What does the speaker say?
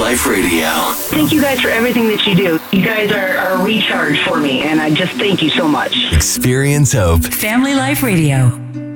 Life Radio. Thank you guys for everything that you do. You guys are a recharge for me, and I just thank you so much. Experience hope. Family Life Radio.